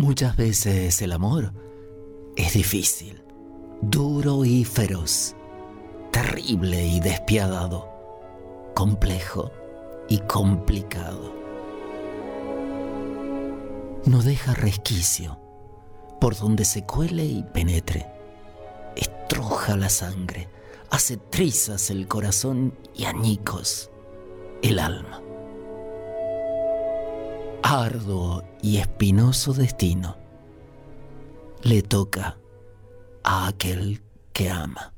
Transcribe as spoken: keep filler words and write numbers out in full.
Muchas veces el amor es difícil, duro y feroz, terrible y despiadado, complejo y complicado. No deja resquicio por donde se cuele y penetre. Estruja la sangre, hace trizas el corazón y añicos el alma. Arduo y espinoso destino le toca a aquel que ama.